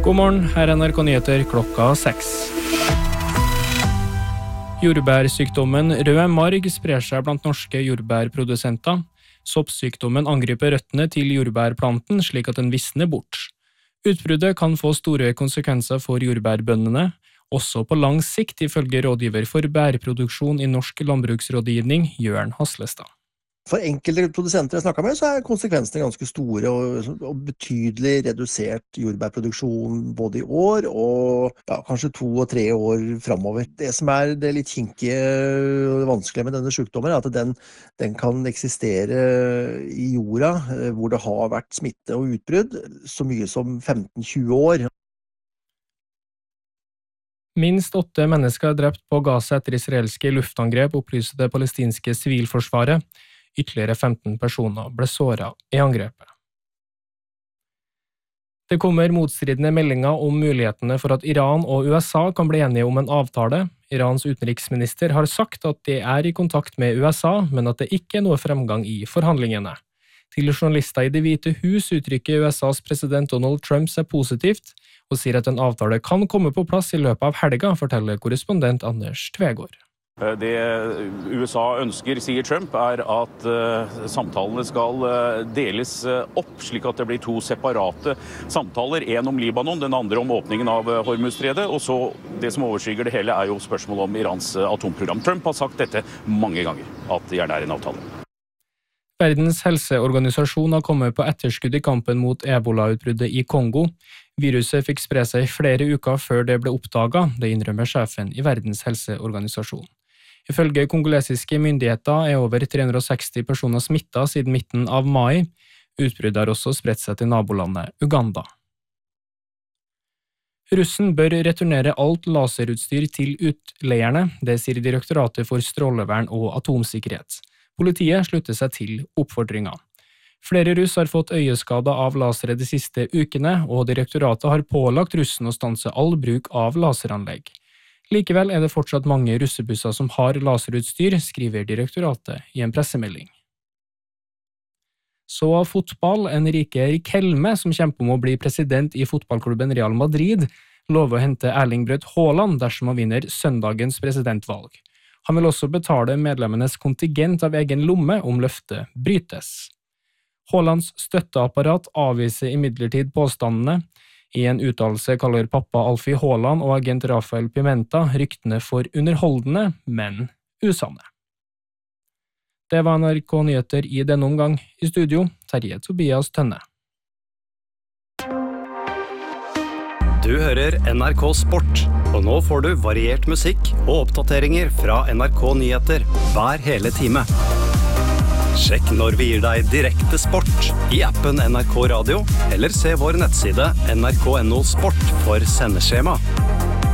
God morgen, her NRK Nyheter klokka 6. Jordbærsykdommen rød marg sprer seg blant norske jordbærprodusenter. Soppsykdommen angriper røttene til jordbærplanten slik at den visner bort. Utbruddet kan få store konsekvenser for jordbærbøndene, også på lang sikt ifølge rådgiver for bærproduksjon i Norsk Landbruksrådgivning, Jørn Haslestad. For enkelte produsenter jeg snakket med, så konsekvensene ganske store og betydelig redusert jordbærproduksjon både i år og kanskje 2 og 3 år fremover. Det som det litt kinkige og vanskelige med denne sykdommen at den kan eksistere i jorda hvor det har vært smitte og utbrudd så mye som 15-20 år. Minst 8 mennesker drept på Gaza etter israelske luftangrep, opplyser det palestinske sivilforsvaret. Ytterligere 15 personer ble såret i angrepet. Det kommer motstridende meldinger om mulighetene for at Iran og USA kan bli enige om en avtale. Irans utenriksminister har sagt at de i kontakt med USA, men at det ikke noe fremgang i forhandlingene. Til journalister i Det hvite hus uttrykker USAs president Donald Trump seg positivt, og sier at en avtale kan komme på plass i løpet av helga, forteller korrespondent Anders Tvegård. Det USA ønsker, sier Trump, at samtalene skal deles opp, slik at det blir 2 separate samtaler. En om Libanon, den andre om åpningen av Hormuzstredet, og så det som overskygger det hele jo spørsmål om Irans atomprogram. Trump har sagt dette mange ganger, at det gjerne en avtale. Verdens helseorganisasjon har kommet på etterskudd i kampen mot Ebola-utbruddet i Kongo. Viruset fikk spre seg i flere uker før det ble oppdaget, det innrømmer sjefen i Verdens helseorganisasjon. Ifølge kongolesiske myndigheter over 360 personer smittet siden midten av mai. Utbruddet har også spredt seg til nabolandet Uganda. Russen bør returnere alt laserutstyr til utleierne, det sier Direktoratet for strålevern og atomsikkerhet. Politiet slutter seg til oppfordringen. Flere russ har fått øyeskader av lasere de siste ukene, og direktoratet har pålagt russen å stanse all bruk av laseranlegg. Likevel det fortsatt mange russebusser som har laserutstyr, skriver direktoratet i en pressemelding. Så fotball, Enrique Riquelme, som kjemper om å bli president i fotballklubben Real Madrid, lover å hente Erling Braut Haaland dersom han vinner søndagens presidentvalg. Han vil også betale medlemmenes kontingent av egen lomme om løftet brytes. Haalands støtteapparat avviser imidlertid påstandene. I en uttalelse kaller pappa Alfie Haaland og agent Rafael Pimenta ryktene for underholdende, men usanne. Det var NRK Nyheter i denne omgang. I studio, Terje Tobias Tønne. Du hører NRK Sport, og nå får du variert musikk og oppdateringer fra NRK Nyheter hver hele time. Sjekk når vi gir deg direkte sport i appen NRK Radio, eller se vår nettside nrk.no sport for sendeskjema.